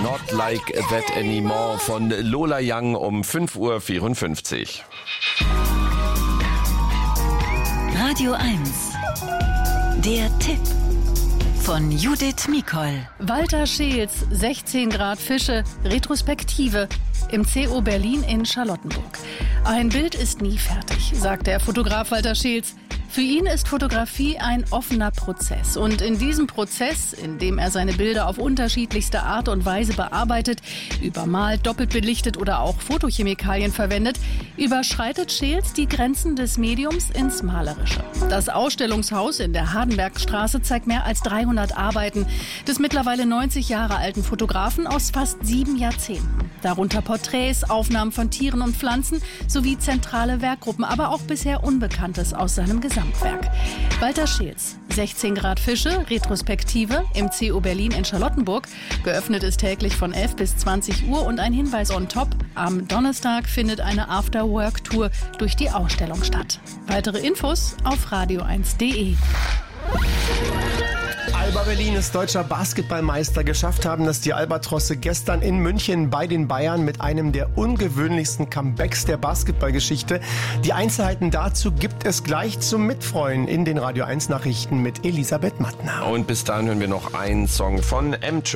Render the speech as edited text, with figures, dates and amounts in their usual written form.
Not Like That Anymore von Lola Young um 5:54 Uhr. Radio 1. Der Tipp von Judith Mikol. Walter Scheels, 16 Grad Fische, Retrospektive im CO Berlin in Charlottenburg. Ein Bild ist nie fertig, sagt der Fotograf Walter Scheels. Für ihn ist Fotografie ein offener Prozess. Und in diesem Prozess, in dem er seine Bilder auf unterschiedlichste Art und Weise bearbeitet, übermalt, doppelt belichtet oder auch Fotochemikalien verwendet, überschreitet Scheels die Grenzen des Mediums ins Malerische. Das Ausstellungshaus in der Hardenbergstraße zeigt mehr als 300 Arbeiten des mittlerweile 90 Jahre alten Fotografen aus fast 7 Jahrzehnten. Darunter Porträts, Aufnahmen von Tieren und Pflanzen sowie zentrale Werkgruppen, aber auch bisher Unbekanntes aus seinem Gesamtwerk. Walter Scheels, 16 Grad Fische, Retrospektive im CO Berlin in Charlottenburg. Geöffnet ist täglich von 11 bis 20 Uhr und ein Hinweis on top. Am Donnerstag findet eine After-Work-Tour durch die Ausstellung statt. Weitere Infos auf radio1.de. Alba Berlin ist deutscher Basketballmeister. Geschafft haben das die Albatrosse gestern in München bei den Bayern mit einem der ungewöhnlichsten Comebacks der Basketballgeschichte. Die Einzelheiten dazu gibt es gleich zum Mitfreuen in den Radio 1 Nachrichten mit Elisabeth Mattner. Und bis dahin hören wir noch einen Song von M-Train.